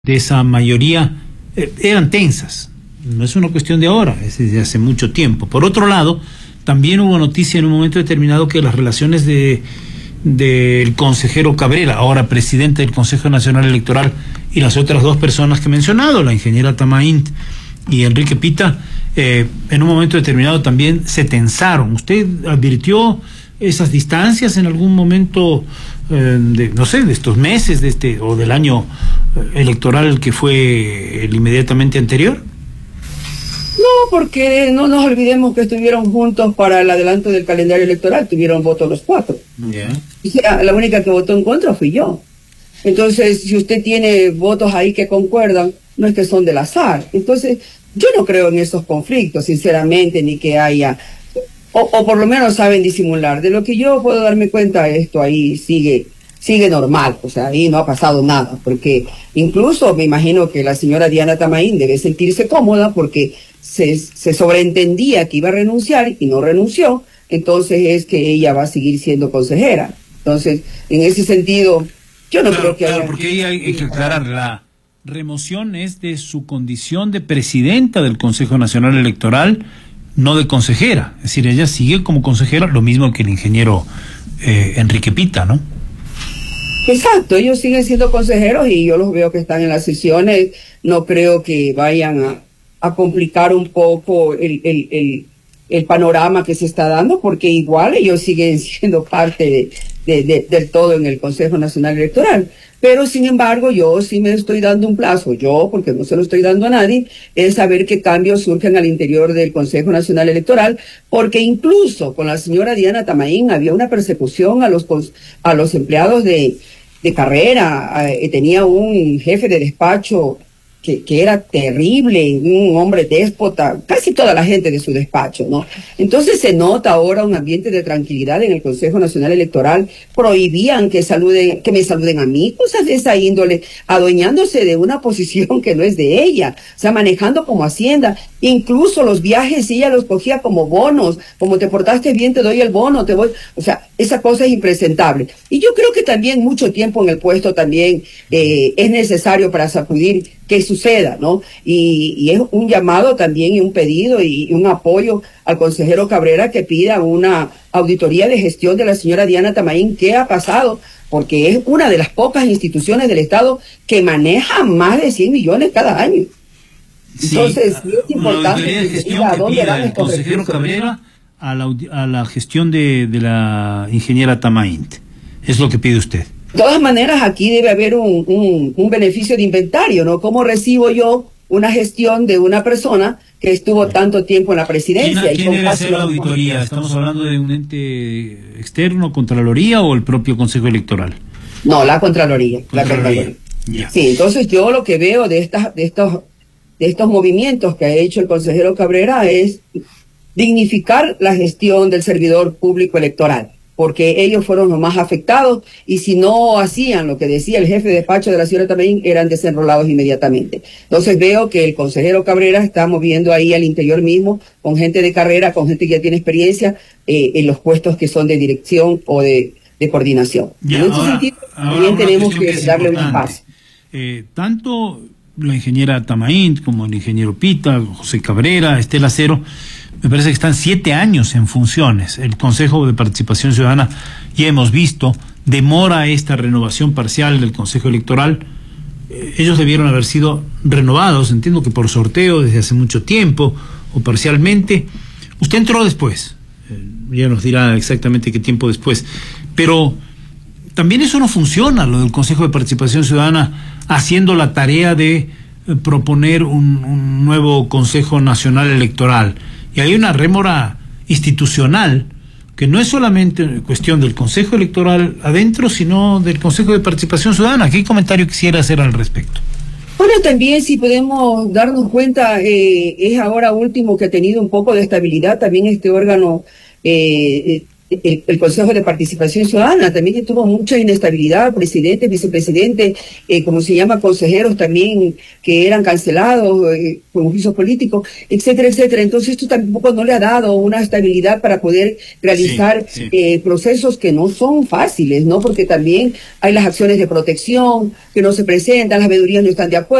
de esa mayoría eran tensas. No es una cuestión de ahora, es desde hace mucho tiempo. Por otro lado, también hubo noticia en un momento determinado que las relaciones del consejero Cabrera, ahora presidente del Consejo Nacional Electoral, y las otras dos personas que he mencionado, la ingeniera Tamaint y Enrique Pita, en un momento determinado también se tensaron. ¿Usted advirtió esas distancias en algún momento, no sé, de estos meses, o del año electoral que fue el inmediatamente anterior? No, porque no nos olvidemos que estuvieron juntos para el adelanto del calendario electoral, tuvieron votos los cuatro. O sea, la única que votó en contra fui yo. Entonces, si usted tiene votos ahí que concuerdan, no es que son del azar. Entonces, yo no creo en esos conflictos, sinceramente, ni que haya, o por lo menos saben disimular. De lo que yo puedo darme cuenta, esto ahí sigue normal, o sea, ahí no ha pasado nada, porque incluso me imagino que la señora Diana Tamain debe sentirse cómoda porque se sobreentendía que iba a renunciar y no renunció, entonces es que ella va a seguir siendo consejera. Entonces, en ese sentido, yo no creo que haya... Porque ahí hay que aclarar, la remoción es de su condición de presidenta del Consejo Nacional Electoral, no de consejera, es decir, ella sigue como consejera, lo mismo que el ingeniero Enrique Pita, ¿no? Exacto, ellos siguen siendo consejeros y yo los veo que están en las sesiones. No creo que vayan a complicar un poco el panorama que se está dando, porque igual ellos siguen siendo parte del todo en el Consejo Nacional Electoral. Pero sin embargo, yo sí me estoy dando un plazo, porque no se lo estoy dando a nadie, es saber qué cambios surgen al interior del Consejo Nacional Electoral, porque incluso con la señora Diana Tamain había una persecución a los empleados de carrera. Tenía un jefe de despacho que era terrible, un hombre déspota, casi toda la gente de su despacho, ¿no? Entonces se nota ahora un ambiente de tranquilidad en el Consejo Nacional Electoral. Prohibían que me saluden a mí, cosas de esa índole, adueñándose de una posición que no es de ella, o sea, manejando como Hacienda. Incluso los viajes ella los cogía como bonos, como te portaste bien te doy el bono, te voy, o sea, esa cosa es impresentable. Y yo creo que también mucho tiempo en el puesto también es necesario para sacudir que suceda, ¿no? Y es un llamado también y un pedido y un apoyo al consejero Cabrera que pida una auditoría de gestión de la señora Diana Tamain. ¿Qué ha pasado? Porque es una de las pocas instituciones del Estado que maneja más de 100 millones cada año. Sí, entonces, es importante que diga dónde van el consejero Cabrera a la gestión de la ingeniera Tamaint. Es lo que pide usted. De todas maneras, aquí debe haber un beneficio de inventario, ¿no? ¿Cómo recibo yo una gestión de una persona que estuvo tanto tiempo en la presidencia? ¿Quién debe hacer la auditoría? ¿Estamos hablando de un ente externo, Contraloría, o el propio Consejo Electoral? No, la Contraloría. La Contraloría. Sí, entonces yo lo que veo de estos movimientos que ha hecho el consejero Cabrera es dignificar la gestión del servidor público electoral, porque ellos fueron los más afectados y si no hacían lo que decía el jefe de despacho de la señora también, eran desenrolados inmediatamente. Entonces veo que el consejero Cabrera está moviendo ahí al interior mismo, con gente de carrera, con gente que ya tiene experiencia en los puestos que son de dirección o de coordinación. En ese sentido, también tenemos que darle un espacio. Tanto la ingeniera Tamaint como el ingeniero Pita, José Cabrera, Estela Cero, me parece que están 7 años en funciones. El Consejo de Participación Ciudadana, ya hemos visto, demora esta renovación parcial del Consejo Electoral. Ellos debieron haber sido renovados, entiendo que por sorteo desde hace mucho tiempo, o parcialmente. Usted entró después, ya nos dirá exactamente qué tiempo después, pero también eso no funciona, lo del Consejo de Participación Ciudadana haciendo la tarea de proponer un nuevo Consejo Nacional Electoral. Y hay una rémora institucional que no es solamente cuestión del Consejo Electoral adentro, sino del Consejo de Participación Ciudadana. ¿Qué comentario quisiera hacer al respecto? Bueno, también si podemos darnos cuenta, es ahora último que ha tenido un poco de estabilidad también este órgano el Consejo de Participación Ciudadana también tuvo mucha inestabilidad, presidente, vicepresidente, como se llama, consejeros también que eran cancelados por un juicio político, etcétera, etcétera. Entonces esto tampoco no le ha dado una estabilidad para poder realizar procesos que no son fáciles, ¿no? Porque también hay las acciones de protección que no se presentan, las veedurías no están de acuerdo.